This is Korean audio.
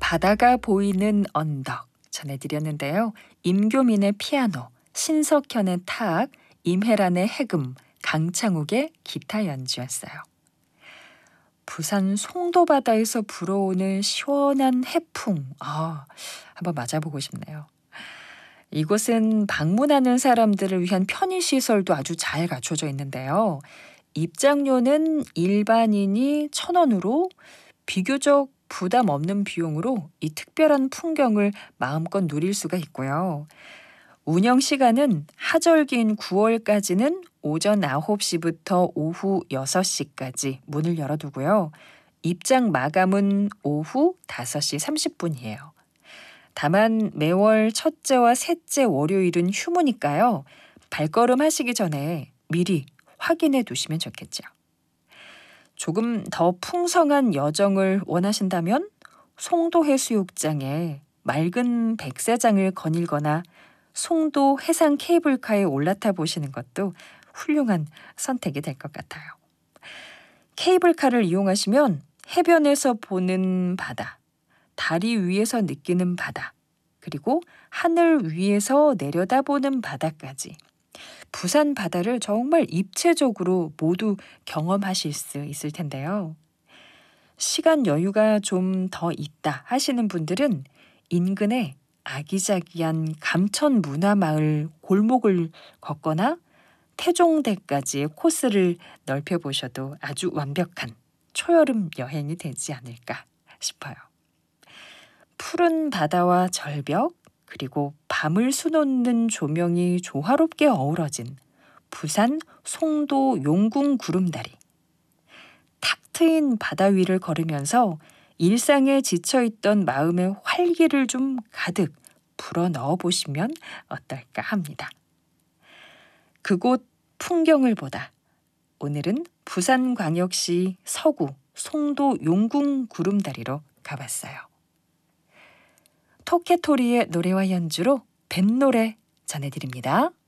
바다가 보이는 언덕 전해드렸는데요. 임교민의 피아노, 신석현의 타악, 임혜란의 해금, 강창욱의 기타 연주였어요. 부산 송도바다에서 불어오는 시원한 해풍. 한번 맞아보고 싶네요. 이곳은 방문하는 사람들을 위한 편의시설도 아주 잘 갖춰져 있는데요. 입장료는 일반인이 1,000원으로 비교적 부담 없는 비용으로 이 특별한 풍경을 마음껏 누릴 수가 있고요. 운영 시간은 하절기인 9월까지는 오전 9시부터 오후 6시까지 문을 열어두고요. 입장 마감은 오후 5시 30분이에요. 다만 매월 첫째와 셋째 월요일은 휴무니까요. 발걸음 하시기 전에 미리 확인해 두시면 좋겠죠. 조금 더 풍성한 여정을 원하신다면 송도 해수욕장에 맑은 백사장을 거닐거나 송도 해상 케이블카에 올라타 보시는 것도 훌륭한 선택이 될 것 같아요. 케이블카를 이용하시면 해변에서 보는 바다, 다리 위에서 느끼는 바다, 그리고 하늘 위에서 내려다보는 바다까지 부산 바다를 정말 입체적으로 모두 경험하실 수 있을 텐데요. 시간 여유가 좀 더 있다 하시는 분들은 인근에 아기자기한 감천 문화마을 골목을 걷거나 태종대까지의 코스를 넓혀보셔도 아주 완벽한 초여름 여행이 되지 않을까 싶어요. 푸른 바다와 절벽, 그리고 밤을 수놓는 조명이 조화롭게 어우러진 부산 송도 용궁 구름다리. 탁 트인 바다 위를 걸으면서 일상에 지쳐있던 마음의 활기를 좀 가득 불어넣어 보시면 어떨까 합니다. 그곳 풍경을 보다 오늘은 부산광역시 서구 송도 용궁 구름다리로 가봤어요. 토케토리의 노래와 연주로 뱃노래 전해드립니다.